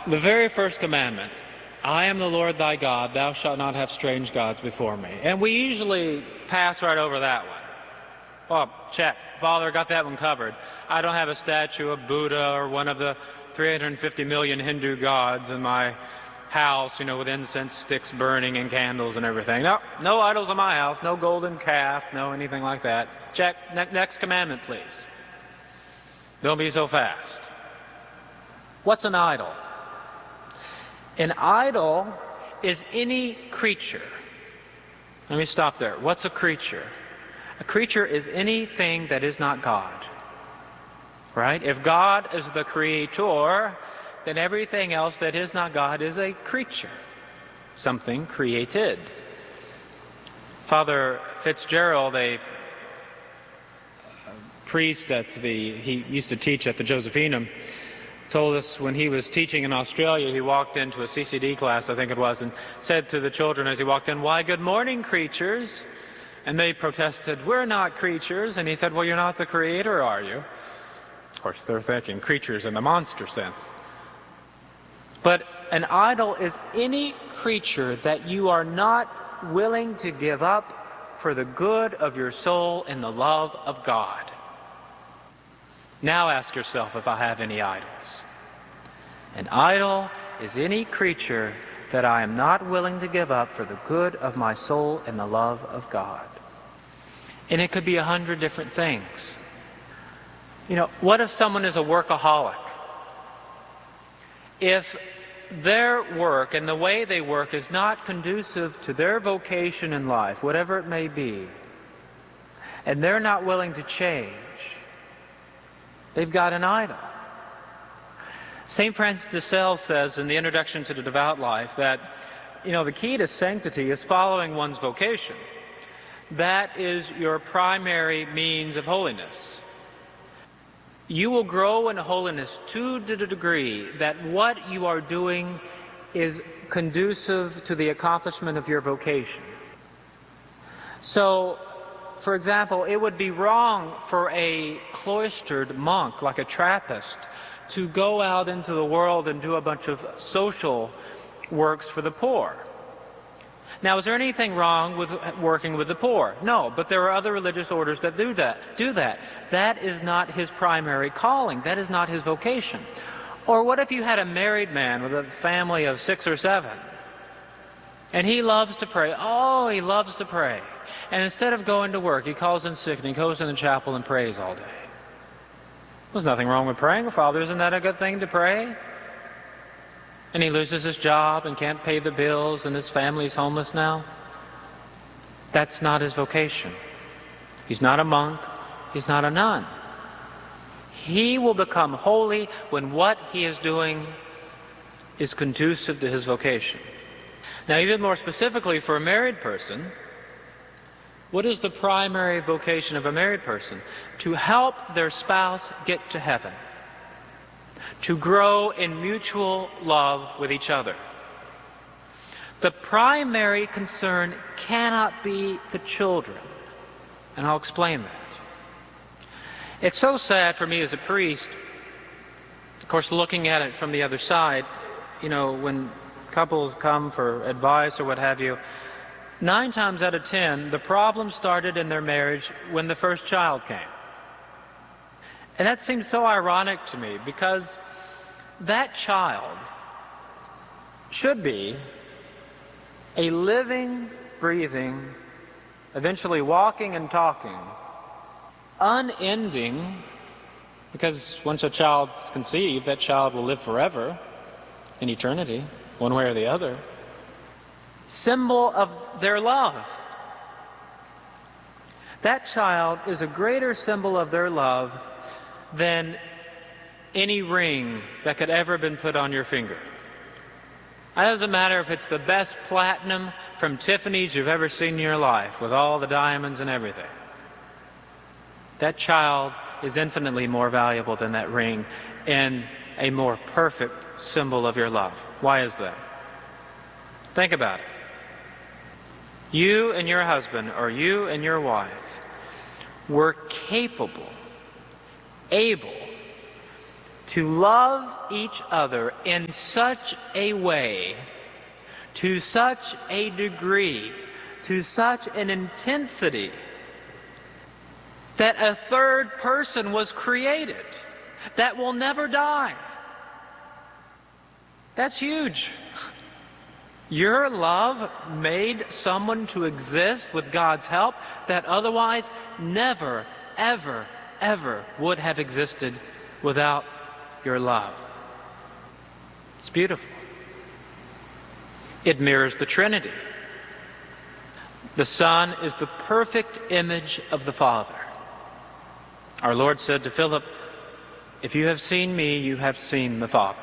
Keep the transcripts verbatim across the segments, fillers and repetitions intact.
The very first commandment, I am the Lord thy God, thou shalt not have strange gods before me. And we usually pass right over that one. Well, check. Father, got that one covered. I don't have a statue of Buddha or one of the three hundred fifty million Hindu gods in my house, you know, with incense sticks burning and candles and everything. No, no idols in my house, no golden calf, no anything like that. Check. Ne next commandment, please. Don't be so fast. What's an idol? An idol is any creature. Let me stop there. What's a creature? A creature is anything that is not God. Right? If God is the creator, then everything else that is not God is a creature. Something created. Father Fitzgerald, a priest at the, he used to teach at the Josephinum, told us when he was teaching in Australia, he walked into a C C D class, I think it was, and said to the children as he walked in, "Why, good morning, creatures." And they protested, "We're not creatures." And he said, "Well, you're not the creator, are you?" Of course, they're thinking creatures in the monster sense. But an idol is any creature that you are not willing to give up for the good of your soul and the love of God. Now ask yourself if I have any idols. An idol is any creature that I am not willing to give up for the good of my soul and the love of God. And it could be a hundred different things. You know, what if someone is a workaholic? If their work and the way they work is not conducive to their vocation in life, whatever it may be, and they're not willing to change, they've got an idol. Saint Francis de Sales says in the Introduction to the Devout Life that, you know, the key to sanctity is following one's vocation. That is your primary means of holiness. You will grow in holiness to the degree that what you are doing is conducive to the accomplishment of your vocation. So, for example, it would be wrong for a cloistered monk, like a Trappist, to go out into the world and do a bunch of social works for the poor. Now, is there anything wrong with working with the poor? No, but there are other religious orders that do that. Do that. That is not his primary calling. That is not his vocation. Or what if you had a married man with a family of six or seven, and he loves to pray? Oh, he loves to pray. And instead of going to work, he calls in sick and he goes in the chapel and prays all day. There's nothing wrong with praying, Father. Isn't that a good thing to pray? And he loses his job and can't pay the bills and his family's homeless now. That's not his vocation. He's not a monk. He's not a nun. He will become holy when what he is doing is conducive to his vocation. Now, even more specifically for a married person, what is the primary vocation of a married person? To help their spouse get to heaven. To grow in mutual love with each other. The primary concern cannot be the children. And I'll explain that. It's so sad for me as a priest, of course, looking at it from the other side, you know, when couples come for advice or what have you, nine times out of ten, the problem started in their marriage when the first child came. And that seems so ironic to me, because that child should be a living, breathing, eventually walking and talking, unending, because once a child's conceived, that child will live forever in eternity, one way or the other, symbol of their love. That child is a greater symbol of their love than any ring that could ever have been put on your finger. It doesn't matter if it's the best platinum from Tiffany's you've ever seen in your life, with all the diamonds and everything. That child is infinitely more valuable than that ring and a more perfect symbol of your love. Why is that? Think about it. You and your husband, or you and your wife, were capable, able, to love each other in such a way, to such a degree, to such an intensity, that a third person was created that will never die. That's huge. Your love made someone to exist with God's help that otherwise never, ever, ever would have existed without your love. It's beautiful. It mirrors the Trinity. The Son is the perfect image of the Father. Our Lord said to Philip, "If you have seen me, you have seen the Father."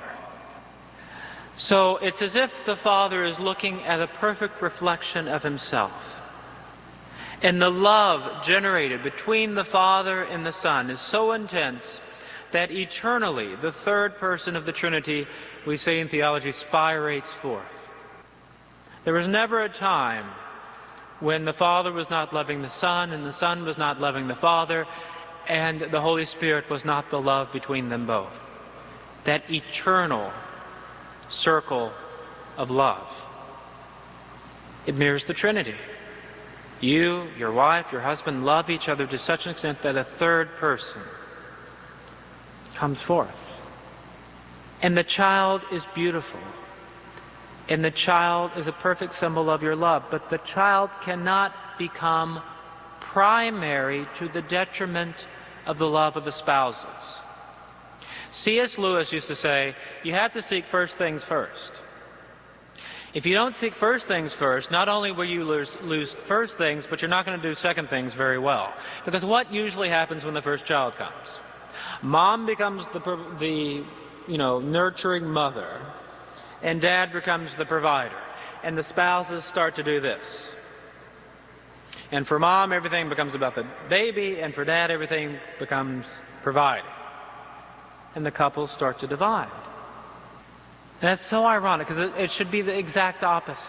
So it's as if the Father is looking at a perfect reflection of himself. And the love generated between the Father and the Son is so intense that eternally the third person of the Trinity, we say in theology, spirates forth. There was never a time when the Father was not loving the Son and the Son was not loving the Father and the Holy Spirit was not the love between them both. That eternal circle of love. It mirrors the Trinity. You, your wife, your husband love each other to such an extent that a third person comes forth. And the child is beautiful. And the child is a perfect symbol of your love. But the child cannot become primary to the detriment of the love of the spouses. C S Lewis used to say, you have to seek first things first. If you don't seek first things first, not only will you lose, lose first things, but you're not going to do second things very well. Because what usually happens when the first child comes? Mom becomes the, the you know, nurturing mother, and dad becomes the provider. And the spouses start to do this. And for mom, everything becomes about the baby, and for dad, everything becomes providing. And the couples start to divide. And that's so ironic, because it, it should be the exact opposite.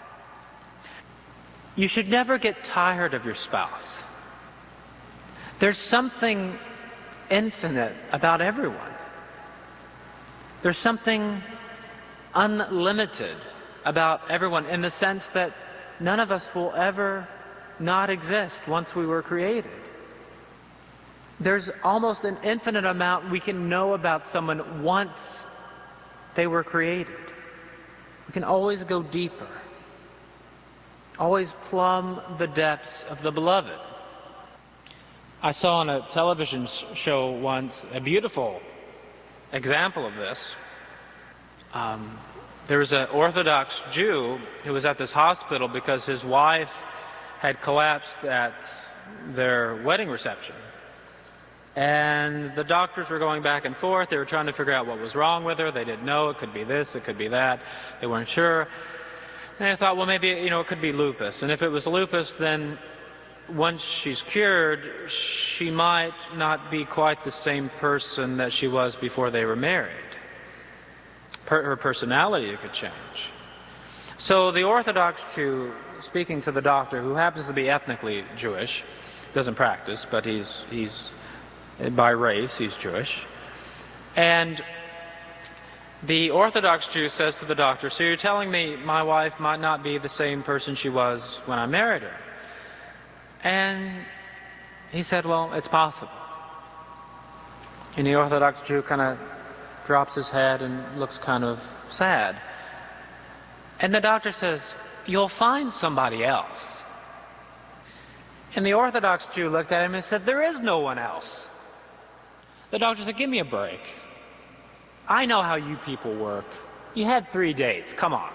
You should never get tired of your spouse. There's something infinite about everyone. There's something unlimited about everyone in the sense that none of us will ever not exist once we were created. There's almost an infinite amount we can know about someone once they were created. We can always go deeper, always plumb the depths of the beloved. I saw on a television show once a beautiful example of this. Um, there was an Orthodox Jew who was at this hospital because his wife had collapsed at their wedding reception. And the doctors were going back and forth. They were trying to figure out what was wrong with her. They didn't know. It could be this, it could be that. They weren't sure. And they thought, well, maybe, you know, it could be lupus. And if it was lupus, then once she's cured, she might not be quite the same person that she was before they were married. Per- her personality could change. So the Orthodox Jew, speaking to the doctor, who happens to be ethnically Jewish, doesn't practice, but he's he's by race, he's Jewish. And the Orthodox Jew says to the doctor, so you're telling me my wife might not be the same person she was when I married her? And he said, well, it's possible. And the Orthodox Jew kind of drops his head and looks kind of sad. And the doctor says, you'll find somebody else. And the Orthodox Jew looked at him and said, there is no one else. The doctor said, give me a break. I know how you people work. You had three dates, come on.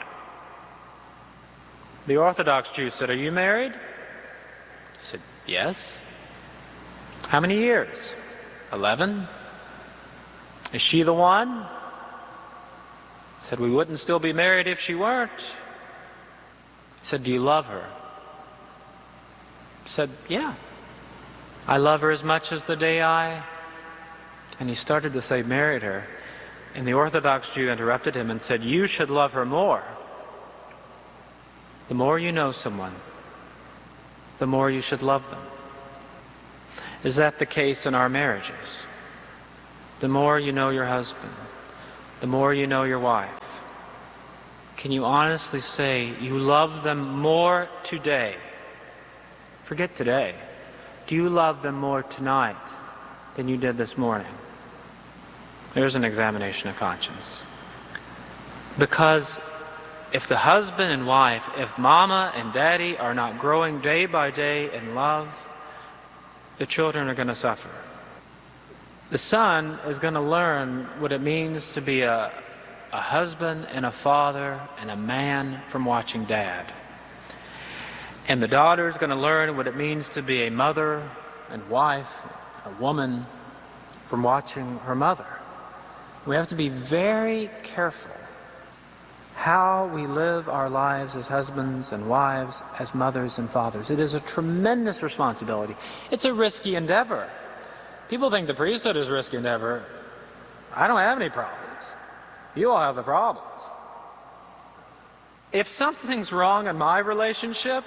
The Orthodox Jew said, are you married? He said, yes. How many years? Eleven. Is she the one? He said, we wouldn't still be married if she weren't. He said, do you love her? He said, yeah. I love her as much as the day I... And he started to say, married her. And the Orthodox Jew interrupted him and said, you should love her more. The more you know someone, the more you should love them. Is that the case in our marriages? the more you know your husband, the more you know your wife, can you honestly say you love them more today? Forget today. Do you love them more tonight than you did this morning? There's an examination of conscience. Because if the husband and wife, if mama and daddy are not growing day by day in love, the children are going to suffer. The son is going to learn what it means to be a, a husband and a father and a man from watching dad. And the daughter is going to learn what it means to be a mother and wife, a woman from watching her mother. We have to be very careful how we live our lives as husbands and wives, as mothers and fathers. It is a tremendous responsibility. It's a risky endeavor. People think the priesthood is a risky endeavor. I don't have any problems. You all have the problems. If something's wrong in my relationship,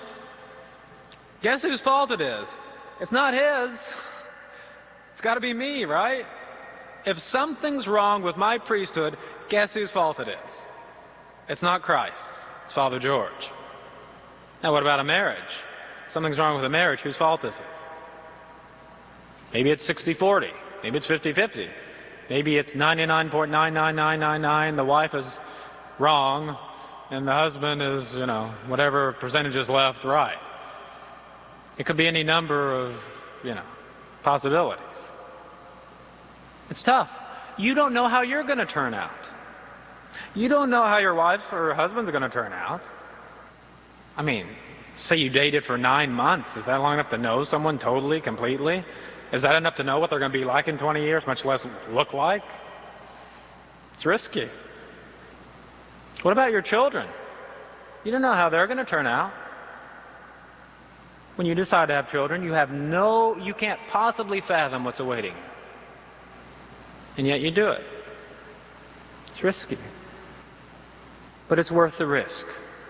guess whose fault it is? It's not his. It's got to be me, right? If something's wrong with my priesthood, guess whose fault it is? It's not Christ's. It's Father George. Now what about a marriage? If something's wrong with a marriage, whose fault is it? Maybe it's sixty forty. Maybe it's fifty fifty. Maybe it's ninety-nine point nine nine nine nine nine. The wife is wrong, and the husband is, you know, whatever percentage is left right. It could be any number of, you know, possibilities. It's tough. You don't know how you're going to turn out. You don't know how your wife or husband's going to turn out. I mean, say you dated for nine months. Is that long enough to know someone totally, completely? Is that enough to know what they're going to be like in twenty years, much less look like? It's risky. What about your children? You don't know how they're going to turn out. When you decide to have children, you have no, you can't possibly fathom what's awaiting you. And yet you do it. It's risky. But it's worth the risk.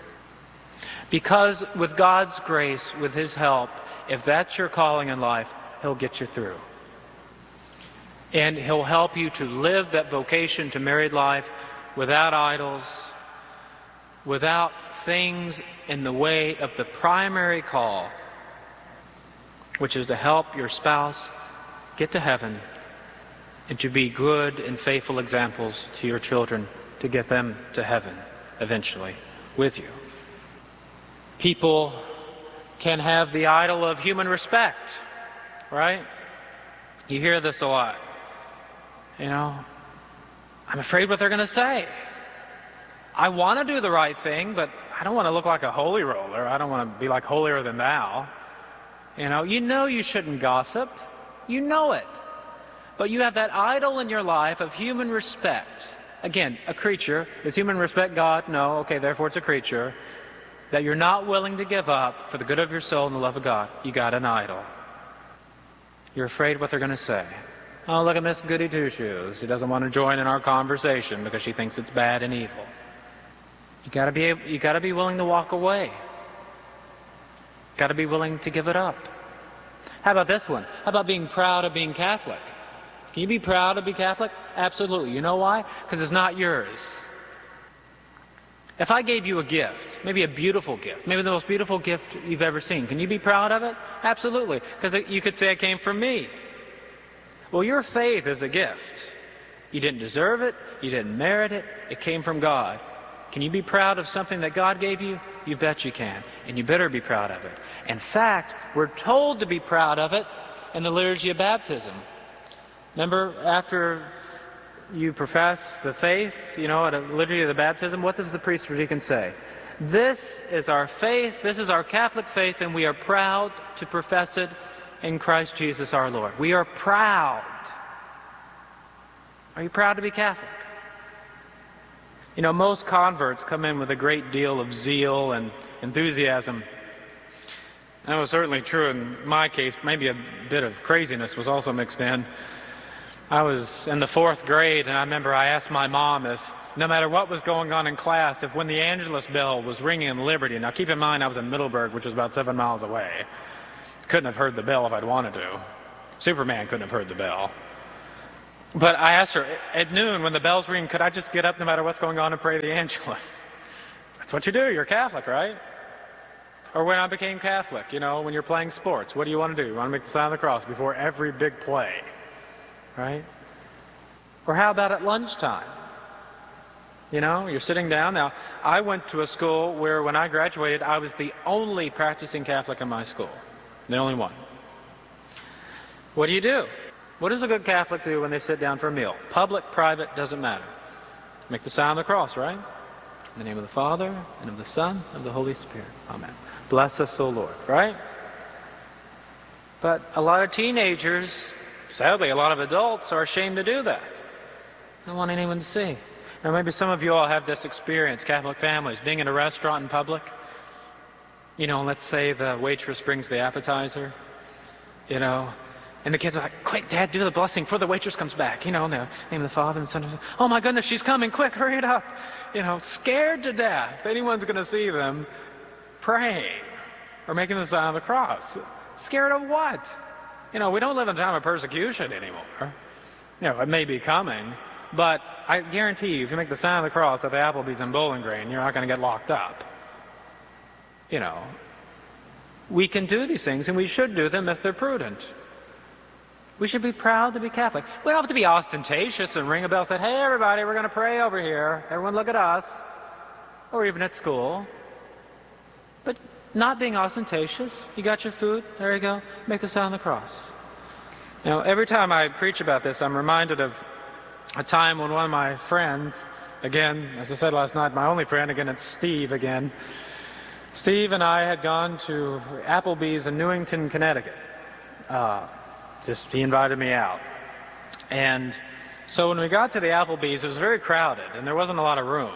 Because with God's grace, with His help, if that's your calling in life, He'll get you through. And He'll help you to live that vocation to married life without idols, without things in the way of the primary call, which is to help your spouse get to heaven and to be good and faithful examples to your children to get them to heaven eventually with you. People can have the idol of human respect, right? You hear this a lot. You know, I'm afraid what they're going to say. I want to do the right thing, but I don't want to look like a holy roller. I don't want to be like holier than thou. You know, you know you shouldn't gossip. You know it. But you have that idol in your life of human respect. Again, a creature. Does human respect God? No. Okay, therefore it's a creature. That you're not willing to give up for the good of your soul and the love of God. You got an idol. You're afraid what they're going to say. Oh, look at Miss Goody Two-Shoes. She doesn't want to join in our conversation because she thinks it's bad and evil. You got to be able, you got to be willing to walk away. Got to be willing to give it up. How about this one? How about being proud of being Catholic? Can you be proud to be Catholic? Absolutely. You know why? Because it's not yours. If I gave you a gift, maybe a beautiful gift, maybe the most beautiful gift you've ever seen, can you be proud of it? Absolutely. Because you could say it came from me. Well, your faith is a gift. You didn't deserve it. You didn't merit it. It came from God. Can you be proud of something that God gave you? You bet you can. And you better be proud of it. In fact, we're told to be proud of it in the liturgy of baptism. Remember, after you profess the faith, you know, at a liturgy of the baptism, what does the priest or deacon say? This is our faith, this is our Catholic faith, and we are proud to profess it in Christ Jesus our Lord. We are proud. Are you proud to be Catholic? You know, most converts come in with a great deal of zeal and enthusiasm. That was certainly true in my case. Maybe a bit of craziness was also mixed in. I was in the fourth grade, and I remember I asked my mom if, no matter what was going on in class, if when the Angelus bell was ringing in Liberty, now keep in mind I was in Middleburg, which was about seven miles away. Couldn't have heard the bell if I'd wanted to. Superman couldn't have heard the bell. But I asked her, at noon, when the bells ring, could I just get up no matter what's going on and pray the Angelus? That's what you do. You're Catholic, right? Or when I became Catholic, you know, when you're playing sports, what do you want to do? You want to make the sign of the cross before every big play, right? Or how about at lunchtime? You know, you're sitting down. Now, I went to a school where when I graduated, I was the only practicing Catholic in my school. The only one. What do you do? What does a good Catholic do when they sit down for a meal? Public, private, doesn't matter. Make the sign of the cross, right? In the name of the Father, and of the Son, and of the Holy Spirit. Amen. Bless us, O Lord, right? But a lot of teenagers, sadly a lot of adults, are ashamed to do that. They don't want anyone to see. Now maybe some of you all have this experience, Catholic families, being in a restaurant in public. You know, let's say the waitress brings the appetizer, you know, and the kids are like, quick, Dad, do the blessing before the waitress comes back. You know, in the name of the Father and Son. Oh my goodness, she's coming, quick, hurry it up. You know, scared to death if anyone's going to see them praying or making the sign of the cross. Scared of what? You know, we don't live in a time of persecution anymore. You know, it may be coming, but I guarantee you, if you make the sign of the cross at the Applebee's in Bowling Green, you're not going to get locked up. You know, we can do these things, and we should do them if they're prudent. We should be proud to be Catholic. We don't have to be ostentatious and ring a bell and say, hey, everybody, we're going to pray over here. Everyone look at us. Or even at school. But not being ostentatious. You got your food. There you go. Make the sign of the cross. Now, every time I preach about this, I'm reminded of a time when one of my friends, again, as I said last night, my only friend, again, it's Steve again. Steve and I had gone to Applebee's in Newington, Connecticut. Uh, just, he invited me out. And so when we got to the Applebee's, it was very crowded, and there wasn't a lot of room.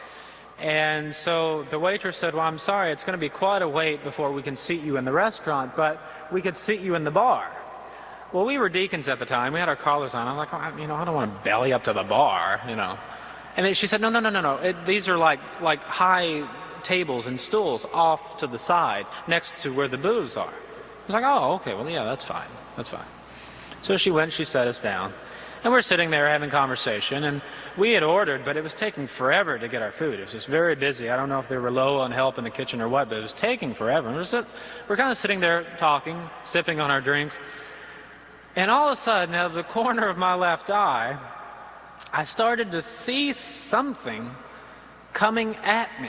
And so the waitress said, well, I'm sorry, it's going to be quite a wait before we can seat you in the restaurant, but we could seat you in the bar. Well, we were deacons at the time. We had our collars on. I'm like, oh, you know, I don't want to belly up to the bar, you know. And then she said, no, no, no, no, no. It, these are like, like high tables and stools off to the side next to where the booths are. I was like, oh, okay, well, yeah, that's fine. That's fine. So she went, she sat us down. And we're sitting there having conversation, and we had ordered, but it was taking forever to get our food. It was just very busy. I don't know if they were low on help in the kitchen or what, but it was taking forever. And we're, sit, we're kind of sitting there talking, sipping on our drinks. And all of a sudden, out of the corner of my left eye, I started to see something coming at me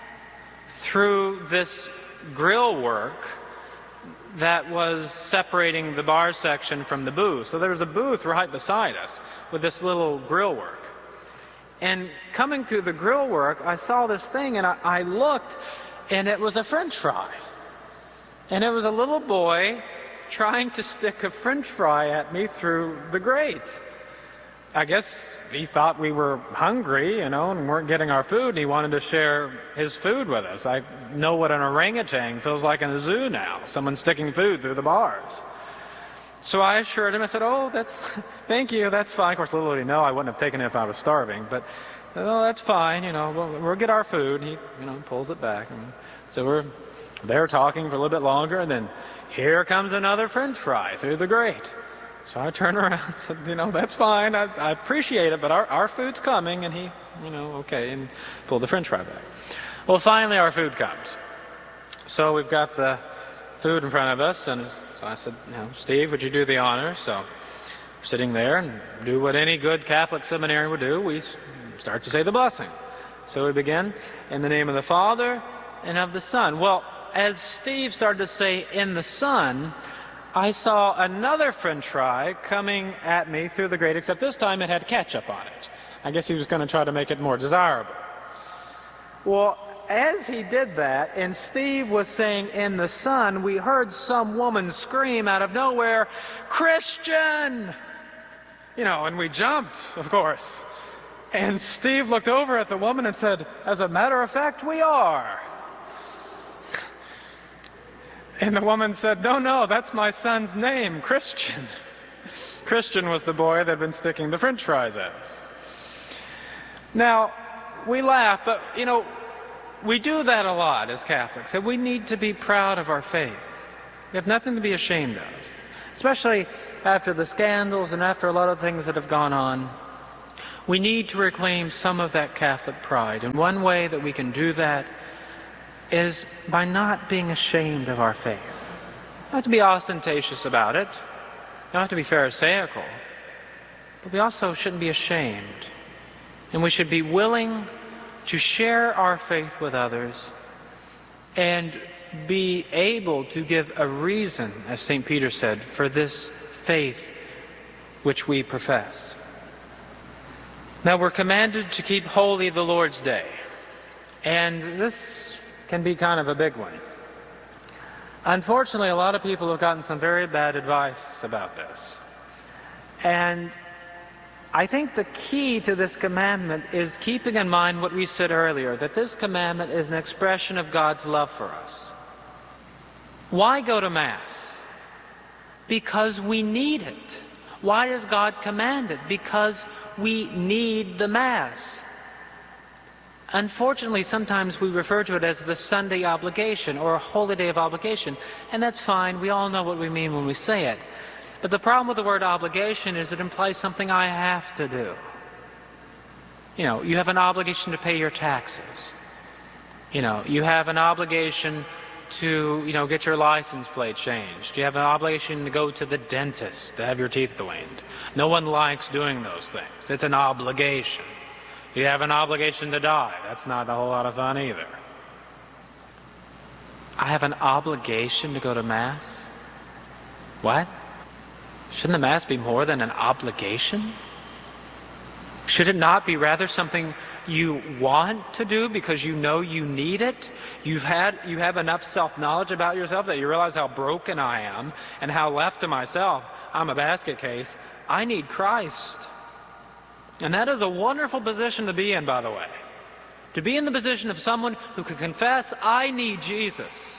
through this grill work that was separating the bar section from the booth. So there was a booth right beside us with this little grill work. And coming through the grill work, I saw this thing, and I, I looked, and it was a French fry. And it was a little boy trying to stick a French fry at me through the grate. I guess he thought we were hungry, you know, and weren't getting our food, and he wanted to share his food with us. I know what an orangutan feels like in a zoo now, someone sticking food through the bars. So I assured him, I said, oh, that's, thank you, that's fine. Of course, little did he know I wouldn't have taken it if I was starving, but, oh, that's fine, you know, we'll, we'll get our food. He, you know, pulls it back. And so we're there talking for a little bit longer, and then here comes another French fry through the grate. So I turned around and said, you know, that's fine, I, I appreciate it, but our, our food's coming. And he, you know, okay, and pulled the French fry back. Well, finally our food comes. So we've got the food in front of us, and so I said, you know, Steve, would you do the honors? So we're sitting there and do what any good Catholic seminarian would do. We start to say the blessing. So we begin, in the name of the Father and of the Son. Well, as Steve started to say, in the Son, I saw another French fry coming at me through the grate, except this time it had ketchup on it. I guess he was going to try to make it more desirable. Well, as he did that, and Steve was saying, in the Son, we heard some woman scream out of nowhere, Christian! You know, and we jumped, of course. And Steve looked over at the woman and said, as a matter of fact, we are. And the woman said, no, no, that's my son's name, Christian. Christian was the boy that had been sticking the French fries at us. Now, we laugh, but, you know, we do that a lot as Catholics, and we need to be proud of our faith. We have nothing to be ashamed of. especially after the scandals and after a lot of things that have gone on. We need to reclaim some of that Catholic pride. And one way that we can do that is by not being ashamed of our faith. You don't have to be ostentatious about it. You don't have to be pharisaical. But we also shouldn't be ashamed. And we should be willing to share our faith with others and be able to give a reason, as Saint Peter said, for this faith which we profess. Now, we're commanded to keep holy the Lord's Day. And this can be kind of a big one. Unfortunately, a lot of people have gotten some very bad advice about this. And I think the key to this commandment is keeping in mind what we said earlier, that this commandment is an expression of God's love for us. Why go to Mass? Because we need it. Why does God command it? Because we need the Mass. Unfortunately, sometimes we refer to it as the Sunday obligation or a holy day of obligation, and that's fine. We all know what we mean when we say it. But the problem with the word obligation is it implies something I have to do. You know, you have an obligation to pay your taxes. You know, you have an obligation to, you know, get your license plate changed. You have an obligation to go to the dentist to have your teeth cleaned. No one likes doing those things. It's an obligation. You have an obligation to die. That's not a whole lot of fun either. I have an obligation to go to Mass? What? Shouldn't the Mass be more than an obligation? Should it not be rather something you want to do because you know you need it? You've had, you have enough self-knowledge about yourself that you realize how broken I am and how left to myself I'm a basket case. I need Christ. And that is a wonderful position to be in, by the way. To be in the position of someone who can confess, I need Jesus.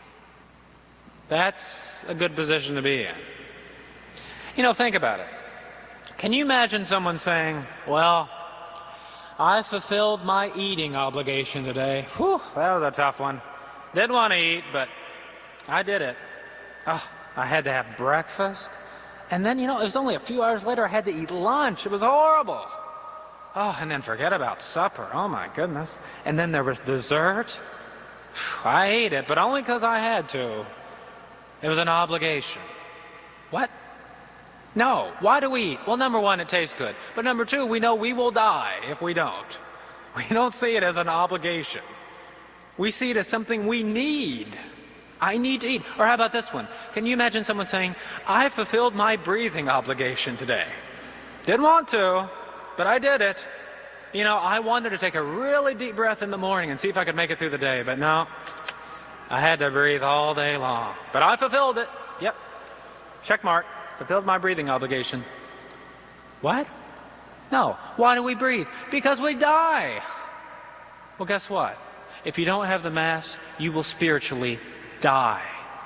That's a good position to be in. You know, think about it. Can you imagine someone saying, well, I fulfilled my eating obligation today. Whew, that was a tough one. Didn't want to eat, but I did it. Oh, I had to have breakfast. And then, you know, it was only a few hours later I had to eat lunch. It was horrible. Oh, and then forget about supper. Oh, my goodness. And then there was dessert. I ate it, but only because I had to. It was an obligation. What? No. Why do we eat? Well, number one, it tastes good. But number two, we know we will die if we don't. We don't see it as an obligation. We see it as something we need. I need to eat. Or how about this one? Can you imagine someone saying, I fulfilled my breathing obligation today. Didn't want to, but I did it. You know, I wanted to take a really deep breath in the morning and see if I could make it through the day, but no, I had to breathe all day long. But I fulfilled it. Yep. Check mark. Fulfilled my breathing obligation. What? No. Why do we breathe? Because we die. Well, guess what? If you don't have the Mass, you will spiritually die.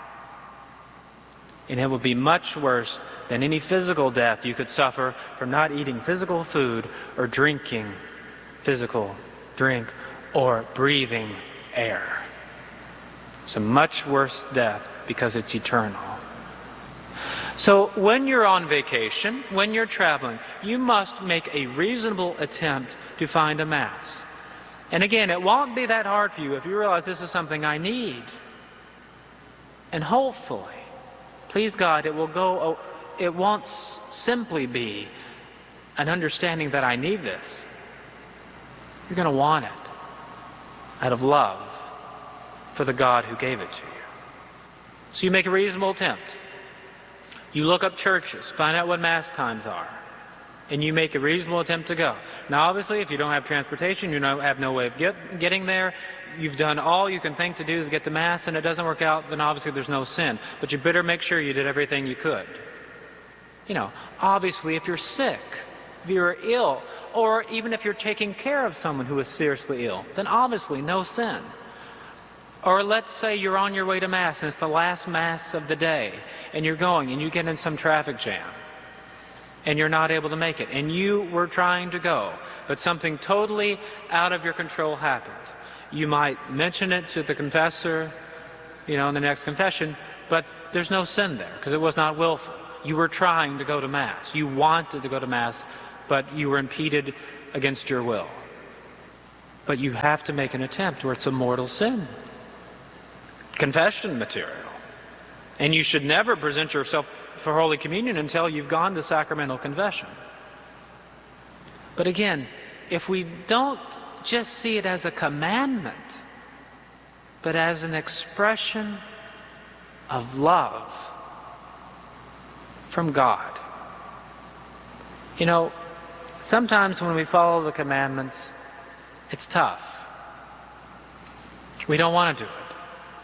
And it will be much worse than any physical death you could suffer from not eating physical food or drinking physical drink or breathing air. It's a much worse death because it's eternal. So when you're on vacation, when you're traveling, you must make a reasonable attempt to find a Mass. And again, it won't be that hard for you if you realize this is something I need. And hopefully, please God, it will go, it won't simply be an understanding that I need this. You're going to want it out of love for the God who gave it to you. So you make a reasonable attempt. You look up churches, find out what Mass times are, and you make a reasonable attempt to go. Now, obviously, if you don't have transportation, you don't have no way of get, getting there, you've done all you can think to do to get to Mass, and it doesn't work out, then obviously there's no sin. But you better make sure you did everything you could. You know, obviously, if you're sick, if you're ill, or even if you're taking care of someone who is seriously ill, then obviously no sin. Or let's say you're on your way to Mass and it's the last Mass of the day and you're going and you get in some traffic jam and you're not able to make it and you were trying to go but something totally out of your control happened. You might mention it to the confessor, you know, in the next confession, but there's no sin there because it was not willful. You were trying to go to Mass. You wanted to go to Mass, but you were impeded against your will. But you have to make an attempt where it's a mortal sin. Confession material. And you should never present yourself for Holy Communion until you've gone to sacramental confession. But again, if we don't just see it as a commandment, but as an expression of love from God. You know, sometimes when we follow the commandments, it's tough. We don't want to do it.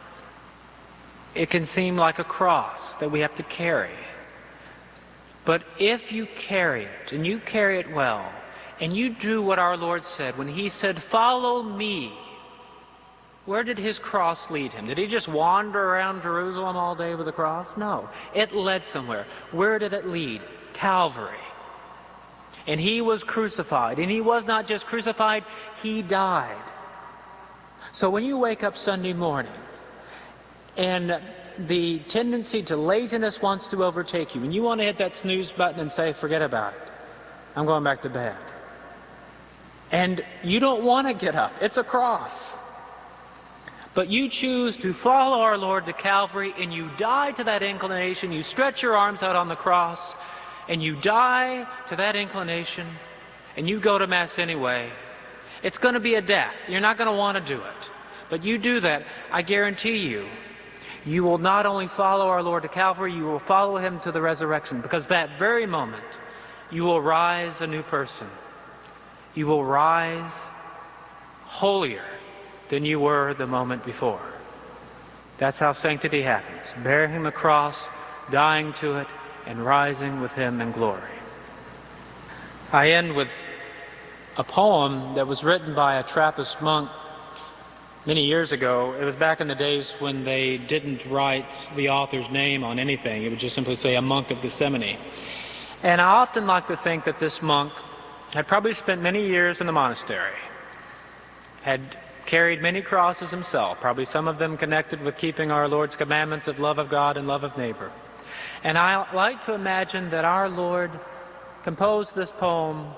It can seem like a cross that we have to carry. But if you carry it, and you carry it well, and you do what our Lord said when He said, "Follow me," where did His cross lead Him? Did He just wander around Jerusalem all day with a cross? No. It led somewhere. Where did it lead? Calvary. And He was crucified. And He was not just crucified, He died. So when you wake up Sunday morning, and the tendency to laziness wants to overtake you, and you want to hit that snooze button and say, "Forget about it. I'm going back to bed." And you don't want to get up. It's a cross. But you choose to follow our Lord to Calvary, and you die to that inclination. You stretch your arms out on the cross, and you die to that inclination, and you go to Mass anyway. It's going to be a death. You're not going to want to do it. But you do that, I guarantee you, you will not only follow our Lord to Calvary, you will follow Him to the resurrection, because that very moment you will rise a new person. You will rise holier than you were the moment before. That's how sanctity happens. Bearing the cross, dying to it, and rising with Him in glory. I end with a poem that was written by a Trappist monk many years ago. It was back in the days when they didn't write the author's name on anything. It would just simply say, "A monk of Gethsemane." And I often like to think that this monk had probably spent many years in the monastery, had carried many crosses himself, probably some of them connected with keeping our Lord's commandments of love of God and love of neighbor. And I like to imagine that our Lord composed this poem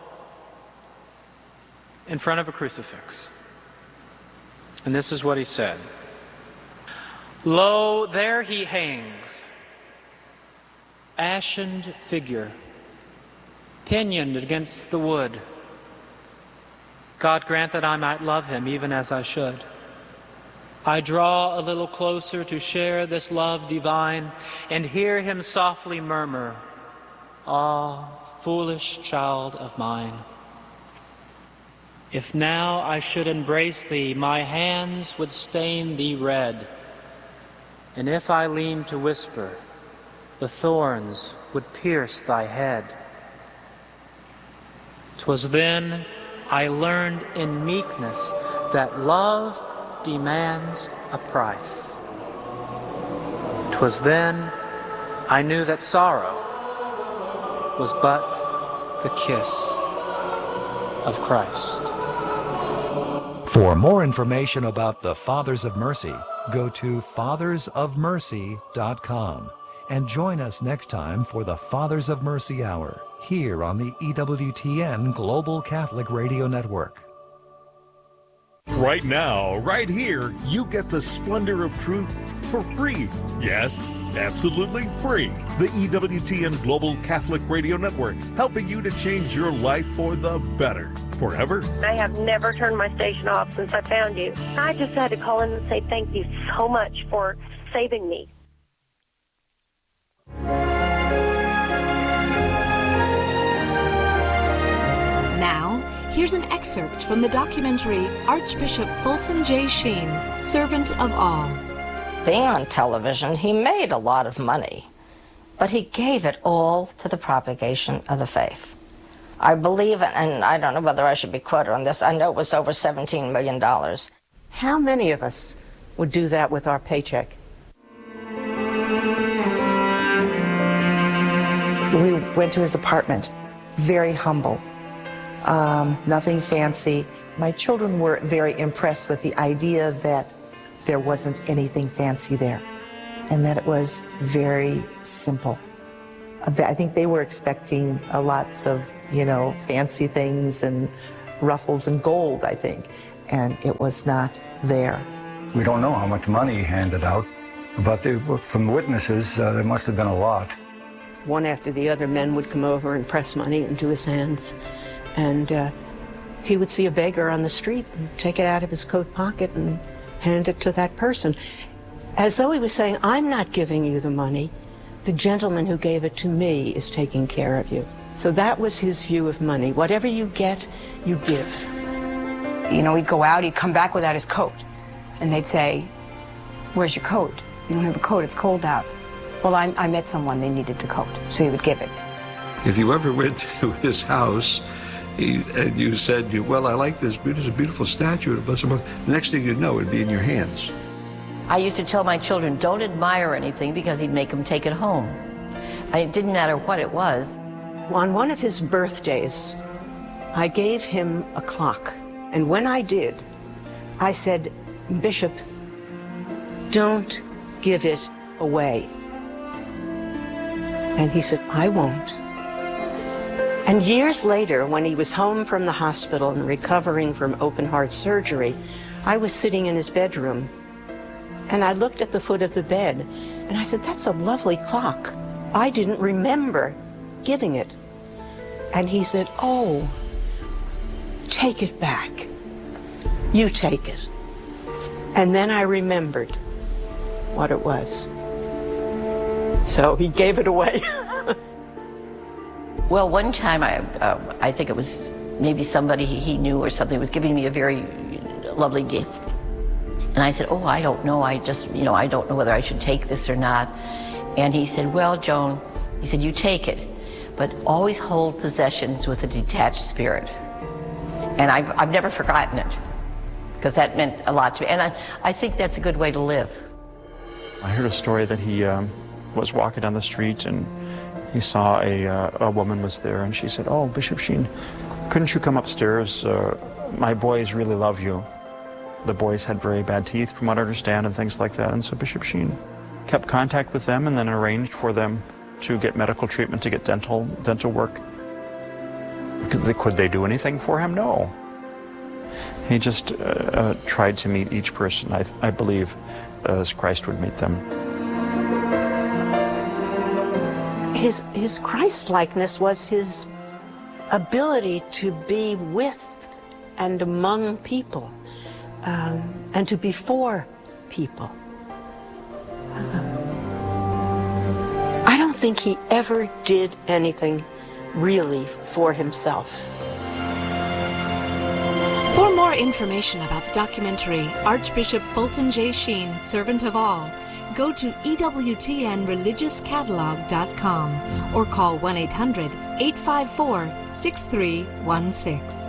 in front of a crucifix. And this is what he said. "Lo, there He hangs, ashened figure, pinioned against the wood. God grant that I might love Him even as I should. I draw a little closer to share this love divine and hear Him softly murmur, 'Ah, foolish child of mine. If now I should embrace Thee, my hands would stain Thee red. And if I leaned to whisper, the thorns would pierce Thy head. 'Twas then I learned in meekness that love demands a price. 'Twas then I knew that sorrow was but the kiss of Christ." For more information about the Fathers of Mercy, go to fathers of mercy dot com and join us next time for the Fathers of Mercy Hour here on the E W T N Global Catholic Radio Network. Right now, right here, you get the splendor of truth for free. Yes, absolutely free. The E W T N Global Catholic Radio Network, helping you to change your life for the better. Forever. I have never turned my station off since I found you. I just had to call in and say thank you so much for saving me. Now, here's an excerpt from the documentary Archbishop Fulton J. Sheen, Servant of All. Being on television, he made a lot of money, but he gave it all to the propagation of the faith. I believe, and I don't know whether I should be quoted on this, I know it was over seventeen million dollars. How many of us would do that with our paycheck? We went to his apartment, very humble, um, nothing fancy. My children were very impressed with the idea that there wasn't anything fancy there. and that it was very simple. I think they were expecting uh, lots of, you know, fancy things and ruffles and gold, I think, and it was not there. We don't know how much money he handed out, but they, from witnesses, uh, there must have been a lot. One after the other, men would come over and press money into his hands, and uh, he would see a beggar on the street and take it out of his coat pocket and hand it to that person, as though he was saying, I'm not giving you the money. The gentleman who gave it to me is taking care of you. So that was his view of money. Whatever you get, you give. You know, he'd go out, he'd come back without his coat. And they'd say, where's your coat? You don't have a coat, it's cold out. Well, I, I met someone, they needed the coat, so he would give it. If you ever went to his house, he, and you said, well, I like this, there's a beautiful statue, the next thing you'd know, it'd be in your hands. I used to tell my children, don't admire anything because he'd make them take it home. It didn't matter what it was. On one of his birthdays, I gave him a clock. And when I did, I said, Bishop, don't give it away. And he said, I won't. And years later, when he was home from the hospital and recovering from open heart surgery, I was sitting in his bedroom. And I looked at the foot of the bed, and I said, that's a lovely clock. I didn't remember giving it. And he said, oh, take it back. You take it. And then I remembered what it was. So he gave it away. Well, one time, I, uh, I think it was maybe somebody he knew or something was giving me a very lovely gift. And I said, oh, I don't know, I just, you know, I don't know whether I should take this or not. And he said, well, Joan, he said, you take it, but always hold possessions with a detached spirit. And I've, I've never forgotten it, because that meant a lot to me. And I, I think that's a good way to live. I heard a story that he um, was walking down the street and he saw a, uh, a woman was there, and she said, oh, Bishop Sheen, couldn't you come upstairs? Uh, my boys really love you. The boys had very bad teeth, from what I understand, and things like that. And so Bishop Sheen kept contact with them and then arranged for them to get medical treatment, to get dental dental work. Could they, could they do anything for him? No. He just uh, uh, tried to meet each person, I, I believe, as Christ would meet them. His, his Christ-likeness was his ability to be with and among people. Um, and to be for people. Um, I don't think he ever did anything really for himself. For more information about the documentary Archbishop Fulton J. Sheen, Servant of All, go to E W T N religious catalog dot com or call one eight hundred, eight five four, six three one six.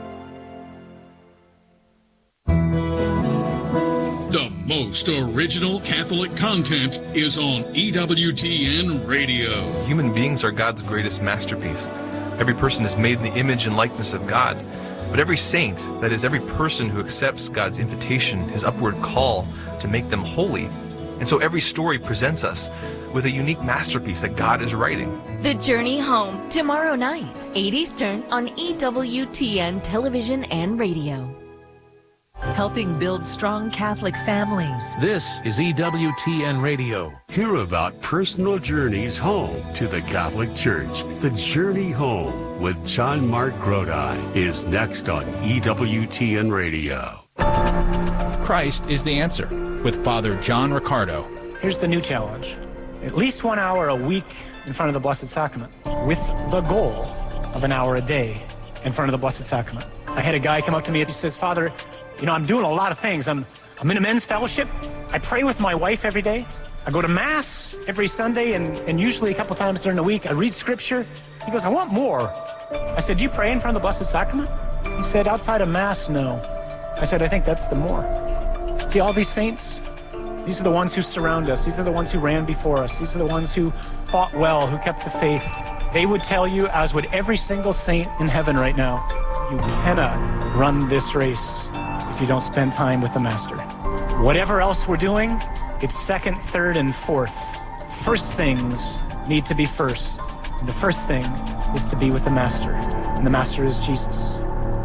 The most original Catholic content is on E W T N Radio. Human beings are God's greatest masterpiece. Every person is made in the image and likeness of God. But every saint, that is, every person who accepts God's invitation, his upward call to make them holy. And so every story presents us with a unique masterpiece that God is writing. The Journey Home, tomorrow night, eight Eastern on E W T N Television and Radio. Helping build strong Catholic families. This is E W T N Radio. Hear about personal journeys home to the Catholic Church. The Journey Home with John Mark Grodi is next on E W T N Radio. Christ is the answer with Father John Riccardo. Here's the new challenge. At least one hour a week in front of the Blessed Sacrament, with the goal of an hour a day in front of the Blessed Sacrament. I had a guy come up to me and he says, Father, you know, I'm doing a lot of things. I'm, I'm in a men's fellowship. I pray with my wife every day. I go to Mass every Sunday, and, and usually a couple times during the week. I read Scripture. He goes, I want more. I said, do you pray in front of the Blessed Sacrament? He said, outside of Mass, no. I said, I think that's the more. See, all these saints, these are the ones who surround us. These are the ones who ran before us. These are the ones who fought well, who kept the faith. They would tell you, as would every single saint in heaven right now, you cannot run this race if you don't spend time with the Master. Whatever else we're doing It's second, third, and fourth. First things need to be first. And the first thing is to be with the Master, and the Master is Jesus.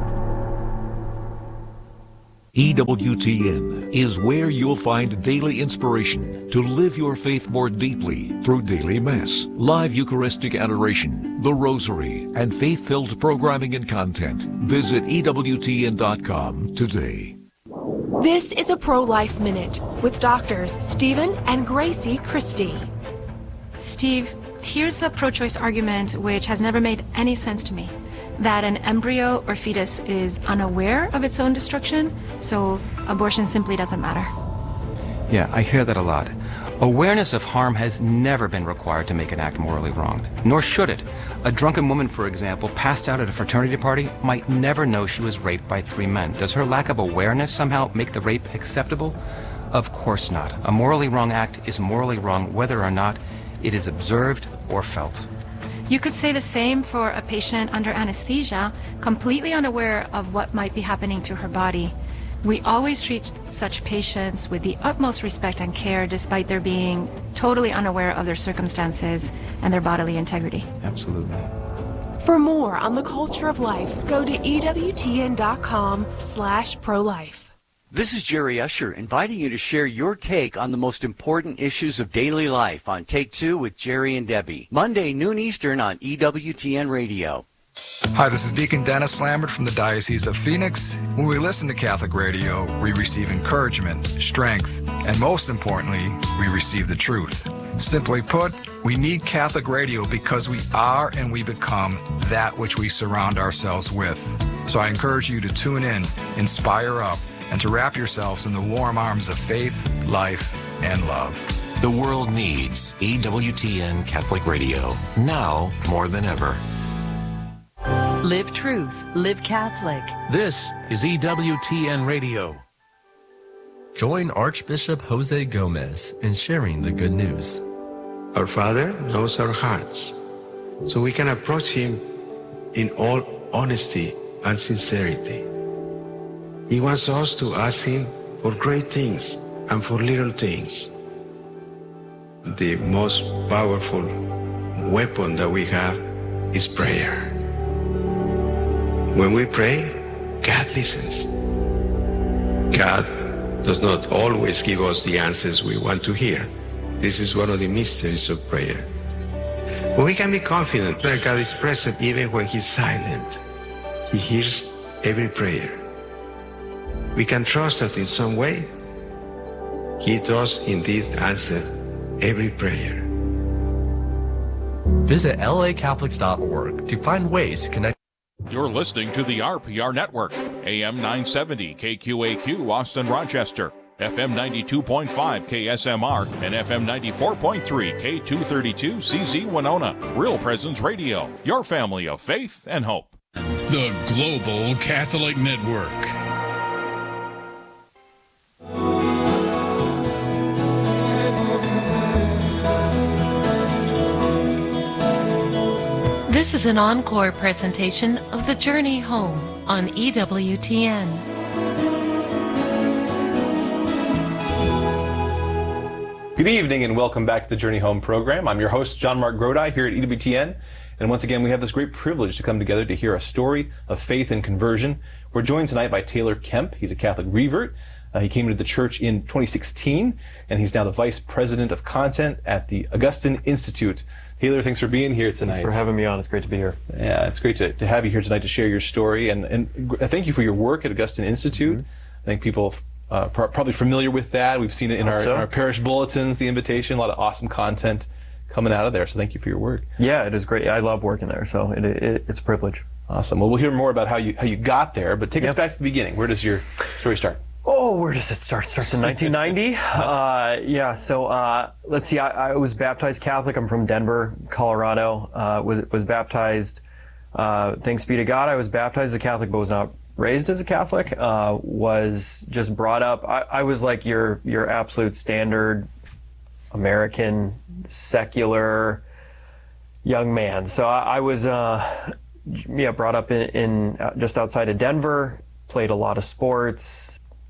E W T N is where you'll find daily inspiration to live your faith more deeply through daily Mass, live Eucharistic adoration, the Rosary, and faith-filled programming and content. Visit E W T N dot com today. This is a Pro-Life Minute with doctors Stephen and Gracie Christie. Steve, here's a pro-choice argument which has never made any sense to me. That an embryo or fetus is unaware of its own destruction, so abortion simply doesn't matter. Yeah, I hear that a lot. Awareness of harm has never been required to make an act morally wrong, nor should it. A drunken woman, for example, passed out at a fraternity party might never know she was raped by three men. Does her lack of awareness somehow make the rape acceptable? Of course not. A morally wrong act is morally wrong whether or not it is observed or felt. You could say the same for a patient under anesthesia, completely unaware of what might be happening to her body. We always treat such patients with the utmost respect and care, despite their being totally unaware of their circumstances and their bodily integrity. Absolutely. For more on the culture of life, go to E W T N dot com slash pro-life. This is Jerry Usher, inviting you to share your take on the most important issues of daily life on Take Two with Jerry and Debbie. Monday, noon Eastern on E W T N Radio. Hi, this is Deacon Dennis Lambert from the Diocese of Phoenix. When we listen to Catholic radio, we receive encouragement, strength, and most importantly, we receive the truth. Simply put, we need Catholic radio because we are and we become that which we surround ourselves with. So I encourage you to tune in, inspire up, and to wrap yourselves in the warm arms of faith, life, and love. The world needs E W T N Catholic Radio, now more than ever. Live truth, live Catholic. This is E W T N Radio. Join Archbishop Jose Gomez in sharing the good news. Our Father knows our hearts, so we can approach Him in all honesty and sincerity. He wants us to ask Him for great things and for little things. The most powerful weapon that we have is prayer. When we pray, God listens. God does not always give us the answers we want to hear. This is one of the mysteries of prayer. But we can be confident that God is present even when He's silent. He hears every prayer. We can trust that in some way, He does indeed answer every prayer. Visit L A Catholics dot org to find ways to connect. You're listening to the R P R Network, A M nine seventy K Q A Q Austin Rochester, F M ninety-two point five K S M R, and F M ninety-four point three K two thirty-two C Z Winona. Real Presence Radio, your family of faith and hope. The Global Catholic Network. This is an encore presentation of The Journey Home on E W T N. Good evening and welcome back to the Journey Home program. I'm your host, John Mark Grodi, here at E W T N. And once again, we have this great privilege to come together to hear a story of faith and conversion. We're joined tonight by Taylor Kemp. He's a Catholic revert. Uh, he came into the church in twenty sixteen, and he's now the Vice President of Content at the Augustine Institute. Taylor, thanks for being here tonight. Thanks for having me on. It's great to be here. Yeah, it's great to, to have you here tonight to share your story. And, and thank you for your work at Augustine Institute. Mm-hmm. I think people uh, pr- probably familiar with that. We've seen it in our, so. in our parish bulletins, the invitation, a lot of awesome content coming out of there. So thank you for your work. Yeah, it is great. I love working there, so it, it, it's a privilege. Awesome. Well, we'll hear more about how you how you got there, but take yep. us back to the beginning. Where does your story start? Oh, where does it start? It starts in nineteen ninety. uh, yeah, so uh, let's see. I, I was baptized Catholic. I'm from Denver, Colorado. Uh, was was baptized. Uh, thanks be to God, I was baptized as a Catholic, but was not raised as a Catholic. Uh, was just brought up. I, I was like your your absolute standard American secular young man. So I, I was uh, yeah brought up in, in uh, just outside of Denver. Played a lot of sports.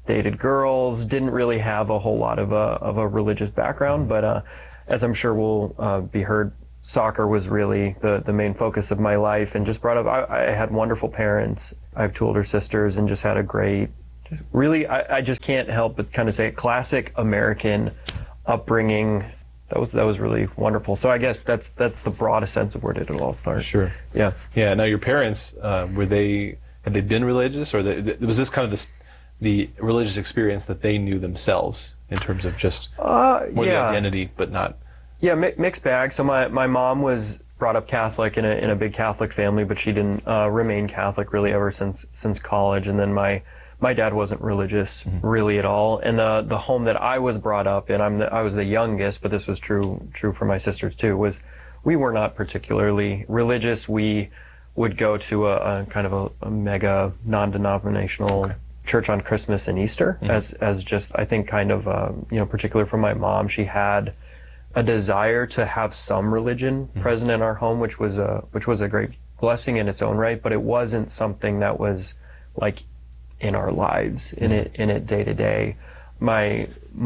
dated girls, didn't really have a whole lot of a, of a religious background, but uh, as I'm sure will uh, be heard, soccer was really the, the main focus of my life, and just brought up, I, I had wonderful parents. I have two older sisters, and just had a great, just really, I, I just can't help but kind of say classic American upbringing. That was that was really wonderful. So I guess that's that's the broadest sense of where did it all start. Sure. Yeah. Yeah. Now your parents, uh, were they, had they been religious, or the, the, was this kind of this, the religious experience that they knew themselves in terms of just uh, more yeah. the identity, but not? Yeah, mi- mixed bag. So my, my mom was brought up Catholic in a in a big Catholic family, but she didn't uh, remain Catholic really ever since since college. And then my My dad wasn't religious mm-hmm. really at all, and the the home that I was brought up in, I'm the, I was the youngest, but this was true true for my sisters too. Was we were not particularly religious. We would go to a, a kind of a, a mega non-denominational okay. church on Christmas and Easter, mm-hmm. as as just I think kind of uh, you know particular for my mom. She had a desire to have some religion mm-hmm. present in our home, which was a which was a great blessing in its own right, but it wasn't something that was like in our lives, in it, in it day to day. My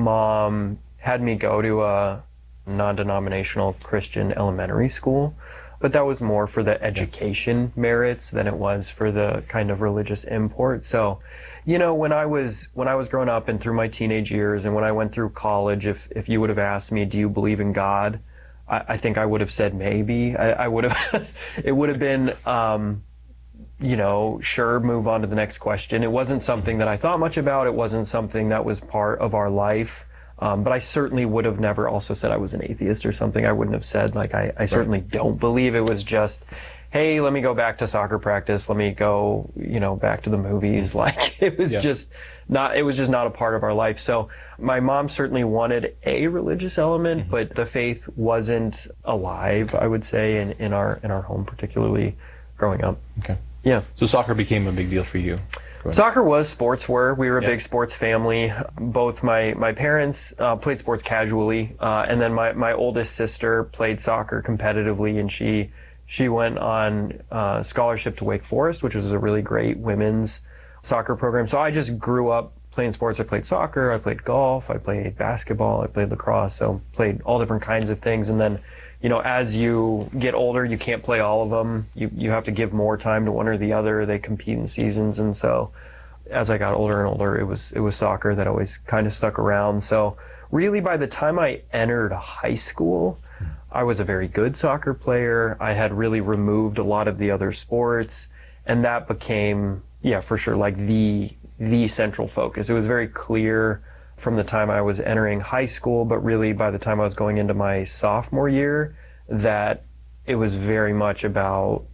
mom had me go to a non-denominational Christian elementary school, but that was more for the education merits than it was for the kind of religious import. So, you know, when I was, when I was growing up and through my teenage years and when I went through college, if, if you would have asked me, do you believe in God? I, I think I would have said maybe. I, I would have, it would have been, um, you know, sure, move on to the next question. It wasn't something that I thought much about. It wasn't something that was part of our life. Um, but I certainly would have never also said I was an atheist or something. I wouldn't have said, like, I, I certainly right. don't believe. It was just, hey, let me go back to soccer practice. Let me go, you know, back to the movies. Like, it was yeah. just not, it was just not a part of our life. So my mom certainly wanted a religious element, mm-hmm. but the faith wasn't alive, I would say, in, in our, in our home, particularly growing up. Okay. Yeah. So soccer became a big deal for you? Soccer was, sports were. We were a yeah. big sports family. Both my, my parents uh, played sports casually, uh, and then my, my oldest sister played soccer competitively, and she she went on uh, scholarship to Wake Forest, which was a really great women's soccer program. So I just grew up playing sports. I played soccer, I played golf, I played basketball, I played lacrosse, so played all different kinds of things. And then, you know, as you get older, you can't play all of them. You you have to give more time to one or the other. They compete in seasons, and so as I got older and older, it was it was soccer that always kind of stuck around. So really, by the time I entered high school, I was a very good soccer player. I had really removed a lot of the other sports, and that became, yeah, for sure, like the the central focus. It was very clear from the time I was entering high school, but really by the time I was going into my sophomore year, that it was very much about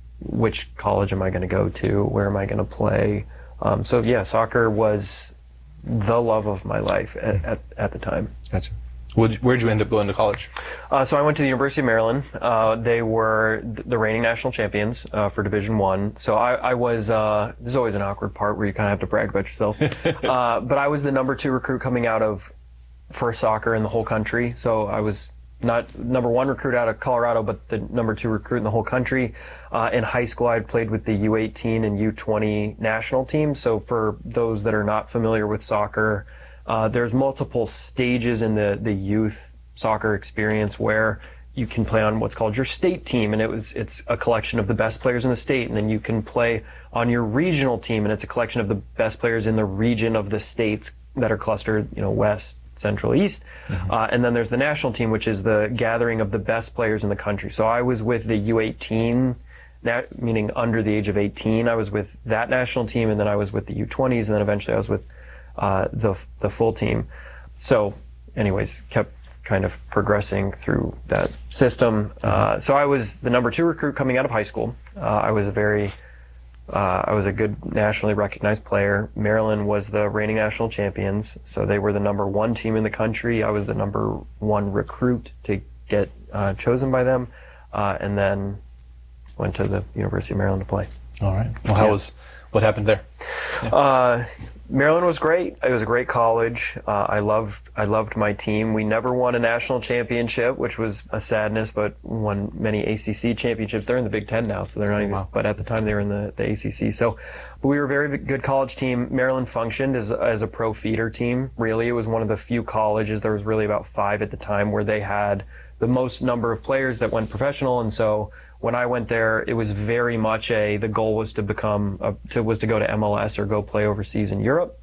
which college am I going to go to, where am I going to play. Um, so yeah, soccer was the love of my life at, at, at the time. Gotcha. Where'd you, where'd you end up going to college? Uh, so I went to the University of Maryland. Uh, they were the reigning national champions uh, for Division One. So I, I was. Uh, there's always an awkward part where you kind of have to brag about yourself. uh, but I was the number two recruit coming out of for soccer in the whole country. So I was not number one recruit out of Colorado, but the number two recruit in the whole country. Uh, in high school, I had played with the U eighteen and U twenty national teams. So for those that are not familiar with soccer, Uh, there's multiple stages in the, the youth soccer experience where you can play on what's called your state team, and it was it's a collection of the best players in the state, and then you can play on your regional team, and it's a collection of the best players in the region of the states that are clustered, you know, west, central, east. Mm-hmm. Uh, and then there's the national team, which is the gathering of the best players in the country. So I was with the U eighteen, meaning under the age of eighteen. I was with that national team, and then I was with the U twenties, and then eventually I was with Uh, the the full team. So anyways, kept kind of progressing through that system. Uh, so I was the number two recruit coming out of high school. Uh, I was a very, uh, I was a good nationally recognized player. Maryland was the reigning national champions, so they were the number one team in the country. I was the number one recruit to get uh, chosen by them, uh, and then went to the University of Maryland to play. All right. Well, how yeah. was, what happened there? Yeah. Uh, Maryland was great. It was a great college. Uh, I loved I loved my team. We never won a national championship, which was a sadness, but won many A C C championships. They're in the Big Ten now, so they're not even, wow. But at the time they were in the, the A C C. So but we were a very good college team. Maryland functioned as, as a pro feeder team, really. It was one of the few colleges, there was really about five at the time, where they had the most number of players that went professional, and so when I went there, it was very much a, the goal was to become, a, to, was to go to M L S or go play overseas in Europe.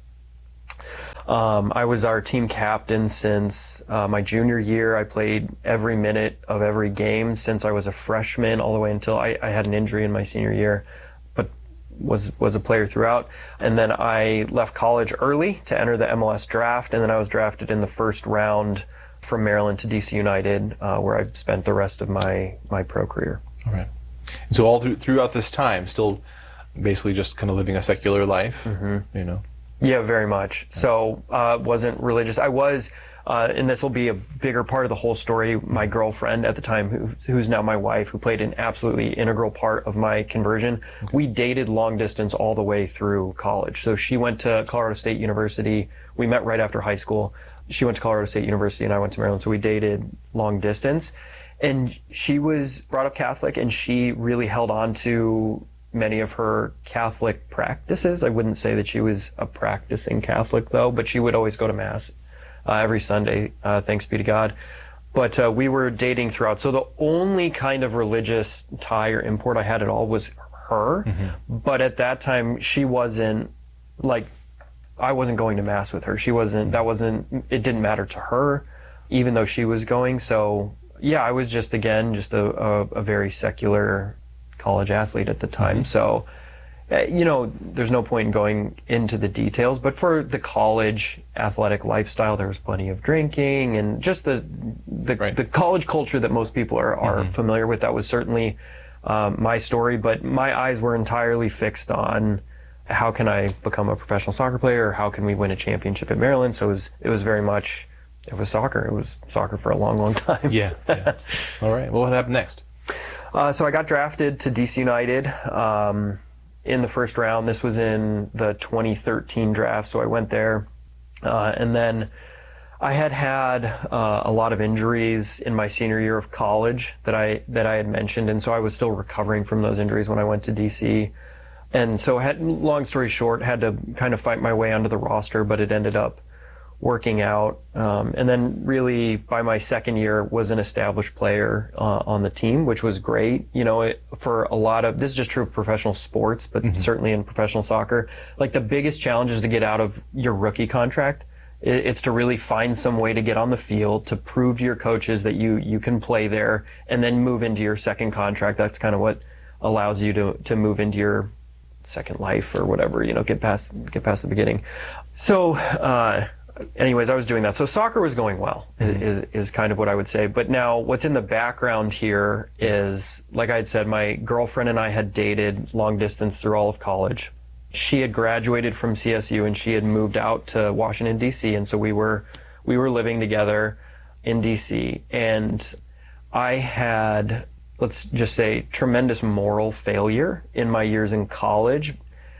Um, I was our team captain since uh, my junior year. I played every minute of every game since I was a freshman all the way until I, I had an injury in my senior year, but was, was a player throughout. And then I left college early to enter the M L S draft, and then I was drafted in the first round from Maryland to D C United, uh, where I spent the rest of my, my pro career. All right. And so all through, throughout this time, still basically just kind of living a secular life, mm-hmm. you know? Yeah, very much. So uh, wasn't religious. I was, uh, and this will be a bigger part of the whole story, my girlfriend at the time, who, who's now my wife, who played an absolutely integral part of my conversion. Okay. We dated long distance all the way through college. So she went to Colorado State University. We met right after high school. She went to Colorado State University and I went to Maryland. So we dated long distance. And she was brought up Catholic, and she really held on to many of her Catholic practices. I wouldn't say that she was a practicing Catholic, though, but she would always go to Mass uh, every Sunday, uh, thanks be to God. But uh, we were dating throughout. So the only kind of religious tie or import I had at all was her. Mm-hmm. But at that time, she wasn't, like, I wasn't going to Mass with her. She wasn't, that wasn't, it didn't matter to her, even though she was going. So yeah, I was just, again, just a, a, a very secular college athlete at the time. Mm-hmm. So, uh, you know, there's no point in going into the details, but for the college athletic lifestyle, there was plenty of drinking and just the the, right. the college culture that most people are, are mm-hmm. familiar with. That was certainly um, my story, but my eyes were entirely fixed on how can I become a professional soccer player, or how can we win a championship at Maryland. So it was, it was very much... It was soccer. It was soccer for a long, long time. Yeah. yeah. All right. Well, what happened next? Uh, so I got drafted to D C United um, in the first round. This was in the twenty thirteen draft, so I went there. Uh, and then I had had uh, a lot of injuries in my senior year of college that I that I had mentioned, and so I was still recovering from those injuries when I went to D C. And so, I had, long story short, had to kind of fight my way onto the roster, but it ended up working out, um, and then really by my second year was an established player uh, on the team, which was great. You know, it, for a lot of, this is just true of professional sports, but mm-hmm. certainly in professional soccer, like the biggest challenge is to get out of your rookie contract. It, it's to really find some way to get on the field, to prove to your coaches that you, you can play there, and then move into your second contract. That's kind of what allows you to, to move into your second life or whatever, you know, get past, get past the beginning. So, uh, anyways, I was doing that. So soccer was going well, mm-hmm. is, is kind of what I would say. But now what's in the background here is, like I had said, my girlfriend and I had dated long distance through all of college. She had graduated from C S U and she had moved out to Washington, D C. And so we were, we were living together in D C. And I had, let's just say, tremendous moral failure in my years in college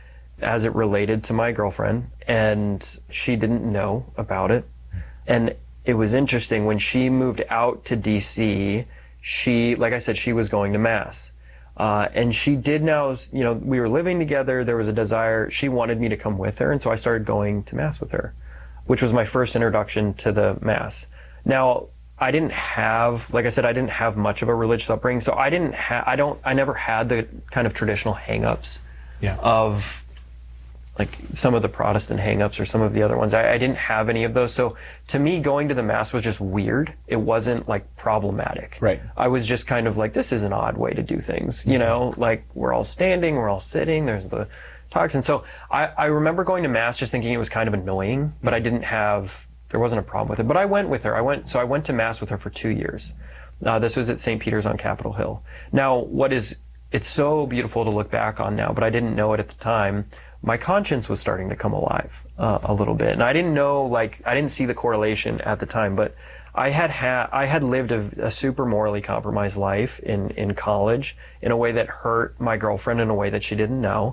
as it related to my girlfriend, and she didn't know about it. And it was interesting, when she moved out to D C, she, like I said, she was going to Mass. Uh, and she did now, you know, we were living together, there was a desire, she wanted me to come with her, and so I started going to Mass with her, which was my first introduction to the Mass. Now, I didn't have, like I said, I didn't have much of a religious upbringing, so I didn't have, I don't, I never had the kind of traditional hang-ups yeah. of, like some of the Protestant hang-ups or some of the other ones. I, I didn't have any of those. So to me, going to the Mass was just weird. It wasn't like problematic. Right. I was just kind of like, this is an odd way to do things. Mm-hmm. You know, like we're all standing, we're all sitting, there's the talks. And so I, I remember going to Mass just thinking it was kind of annoying, but I didn't have, there wasn't a problem with it. But I went with her. I went, so I went to Mass with her for two years. Uh, this was at Saint Peter's on Capitol Hill. Now, what is, it's so beautiful to look back on now, but I didn't know it at the time. My conscience was starting to come alive uh, a little bit. And I didn't know, like, I didn't see the correlation at the time, but I had ha- I had lived a, a super morally compromised life in, in college in a way that hurt my girlfriend in a way that she didn't know.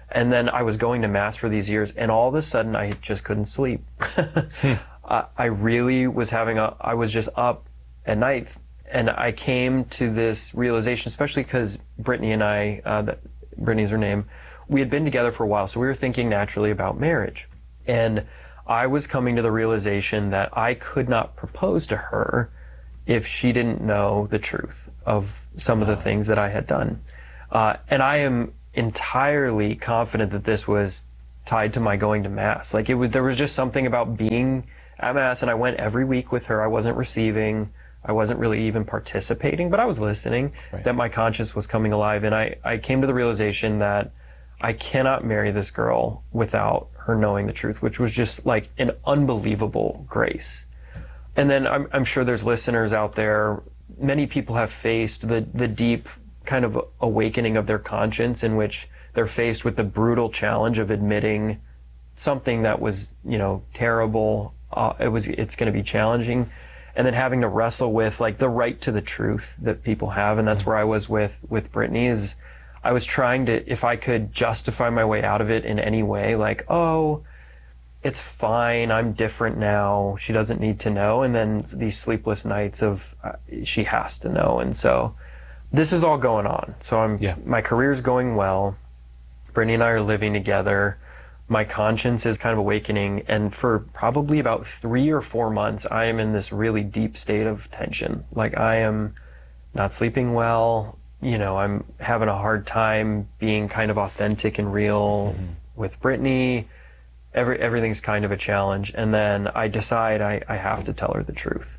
And then I was going to Mass for these years, and all of a sudden I just couldn't sleep. hmm. I, I really was having a, I was just up at night, and I came to this realization, especially because Brittany and I, uh, that, Brittany's her name, we had been together for a while, so we were thinking naturally about marriage. And I was coming to the realization that I could not propose to her if she didn't know the truth of some of the things that I had done. Uh, and I am entirely confident that this was tied to my going to Mass. Like it was, there was just something about being at Mass, and I went every week with her. I wasn't receiving, I wasn't really even participating, but I was listening, right. that my conscience was coming alive. And I, I came to the realization that I cannot marry this girl without her knowing the truth, which was just like an unbelievable grace. And then I'm, I'm sure there's listeners out there, many people have faced the, the deep kind of awakening of their conscience in which they're faced with the brutal challenge of admitting something that was, you know, terrible. Uh, it was, it's going to be challenging. And then having to wrestle with like the right to the truth that people have. And that's where I was with, with Brittany is, I was trying to, if I could justify my way out of it in any way, like, oh, it's fine, I'm different now, she doesn't need to know. And then these sleepless nights of, uh, she has to know. And so this is all going on. So I'm, yeah. my career's going well. Brittany and I are living together. My conscience is kind of awakening. And for probably about three or four months, I am in this really deep state of tension. Like I am not sleeping well. You know, I'm having a hard time being kind of authentic and real mm-hmm. with Brittany. Every, everything's kind of a challenge. And then I decide I, I have to tell her the truth.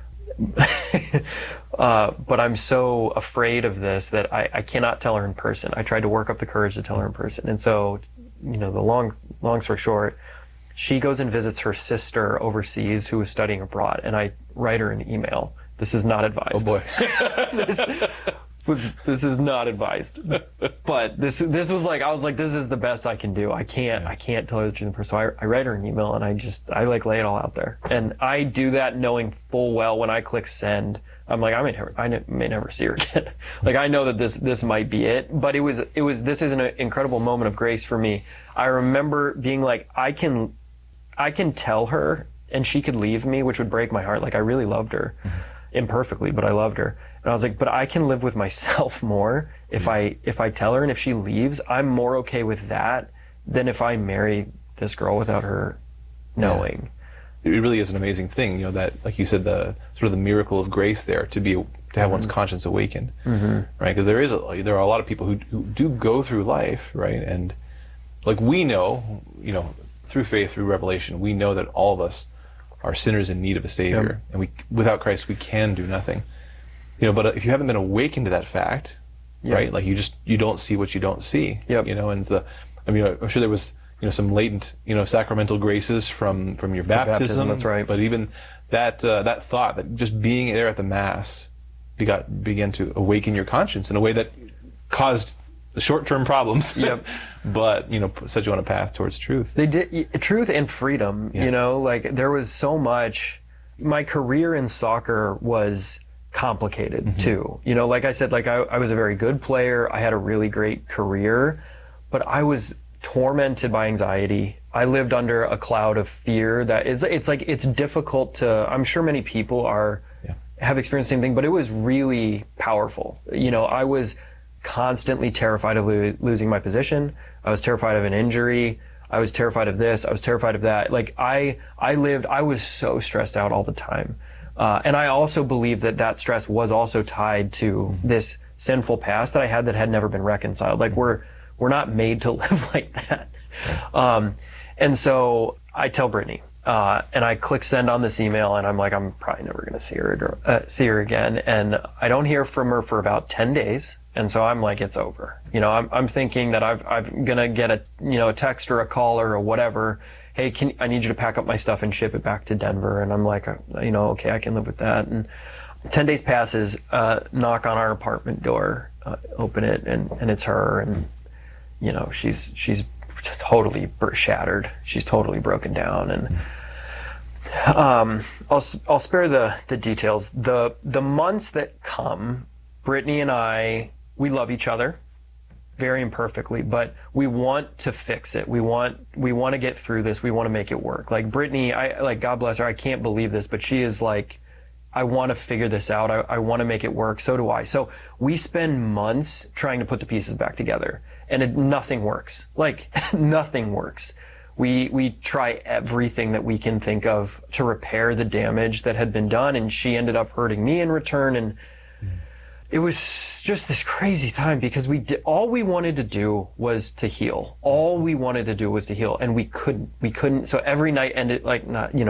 uh, but I'm so afraid of this that I, I cannot tell her in person. I tried to work up the courage to tell her in person. And so, you know, the long, long story short, she goes and visits her sister overseas who is studying abroad. And I write her an email. This is not advised. Oh boy. this, was this is not advised, but this this was like I was like this is the best I can do. I can't yeah. I can't tell her the truth in person. So I, I write her an email and I just I like lay it all out there, and I do that knowing full well when I click send, I'm like I may never I may never see her again. Like I know that this this might be it, but it was it was this is an incredible moment of grace for me. I remember being like I can I can tell her and she could leave me, which would break my heart. Like I really loved her. Mm-hmm. Imperfectly, but I loved her. And I was like, but I can live with myself more if I if I tell her, and if she leaves, I'm more okay with that than if I marry this girl without her knowing. Yeah. It really is an amazing thing, you know, that, like you said, the sort of the miracle of grace there, to be to have mm-hmm. one's conscience awakened, mm-hmm. right? Because there is a, there are a lot of people who, who do go through life, right? And like we know, you know, through faith, through revelation, we know that all of us are sinners in need of a Savior, yep. and we without Christ we can do nothing. You know, but if you haven't been awakened to that fact, yep. right? Like you just you don't see what you don't see. Yep. You know, and the I mean, I'm sure there was you know some latent you know sacramental graces from from your baptism. baptism that's right. But even that uh, that thought that just being there at the Mass begot began to awaken your conscience in a way that caused the short-term problems, yep. but you know, set you on a path towards truth. They did truth and freedom. Yeah. You know, like there was so much. My career in soccer was complicated mm-hmm. too. You know, like I said, like I, I was a very good player. I had a really great career, but I was tormented by anxiety. I lived under a cloud of fear that is. It's like it's difficult to. I'm sure many people are yeah. have experienced the same thing, but it was really powerful. You know, I was constantly terrified of lo- losing my position. I was terrified of an injury. I was terrified of this. I was terrified of that. Like I, I lived, I was so stressed out all the time. Uh, and I also believe that that stress was also tied to this sinful past that I had that had never been reconciled. Like we're, we're not made to live like that. Um, and so I tell Brittany, uh, and I click send on this email and I'm like, I'm probably never going to see her, uh, see her again. And I don't hear from her for about ten days. And so I'm like, it's over. You know, I'm I'm thinking that I've I'm gonna get a you know a text or a call or whatever. Hey, can I need you to pack up my stuff and ship it back to Denver? And I'm like, you know, okay, I can live with that. And ten days passes. Uh, knock on our apartment door, uh, open it, and and it's her. And you know, she's she's totally shattered. She's totally broken down. And um, I'll I'll spare the the details. The the months that come, Brittany and I. We love each other very imperfectly, but we want to fix it. We want we want to get through this. We want to make it work. Like Brittany, I like God bless her. I can't believe this, but she is like, I want to figure this out. I, I want to make it work. So do I. So we spend months trying to put the pieces back together, and it, nothing works. Like nothing works. We we try everything that we can think of to repair the damage that had been done, and she ended up hurting me in return. And it was just this crazy time because we did, all we wanted to do was to heal. All we wanted to do was to heal, and we couldn't. We couldn't. So every night ended like not you know.